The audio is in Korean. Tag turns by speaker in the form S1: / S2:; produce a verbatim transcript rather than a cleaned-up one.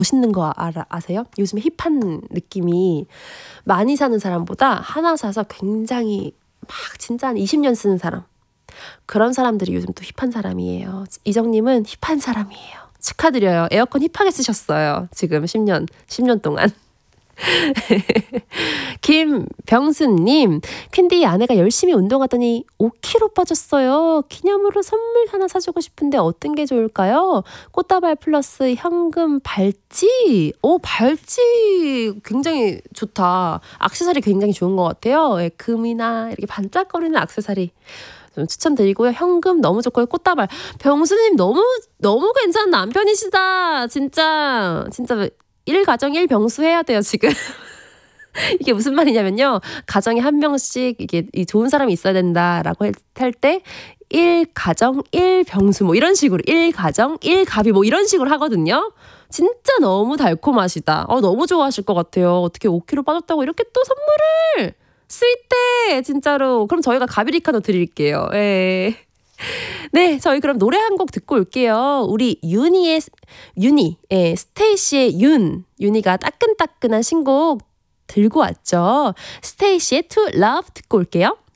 S1: 멋있는 거 알아, 아세요? 요즘에 힙한 느낌이 많이 사는 사람보다 하나 사서 굉장히 막 진짜 한 이십 년 쓰는 사람, 그런 사람들이 요즘 또 힙한 사람이에요. 이정님은 힙한 사람이에요. 축하드려요. 에어컨 힙하게 쓰셨어요. 지금 십 년, 십 년 동안. 김병순님, 퀸디 아내가 열심히 운동하더니 오 킬로그램 빠졌어요. 기념으로 선물 하나 사주고 싶은데 어떤 게 좋을까요? 꽃다발 플러스 현금 발찌. 오, 발찌 굉장히 좋다. 액세서리 굉장히 좋은 것 같아요. 예, 금이나 이렇게 반짝거리는 액세서리 좀 추천드리고요. 현금 너무 좋고요. 꽃다발. 병수님 너무 너무 괜찮은 남편이시다. 진짜 진짜 일 가정 일 병수 해야 돼요 지금. 이게 무슨 말이냐면요. 가정에 한 명씩 이게 이 좋은 사람이 있어야 된다라고 할 때 일 가정 일 병수 뭐 이런 식으로 일 가정 일 갑이 뭐 이런 식으로 하거든요. 진짜 너무 달콤하시다. 어, 너무 좋아하실 것 같아요. 어떻게 오 킬로그램 빠졌다고 이렇게 또 선물을. 스윗해 진짜로. 그럼 저희가 가비리카도 드릴게요. 예. 네, 저희 그럼 노래 한 곡 듣고 올게요. 우리 윤희의 윤희, 예, 스테이시의 윤, 윤희가 따끈따끈한 신곡 들고 왔죠. 스테이시의 To Love 듣고 올게요.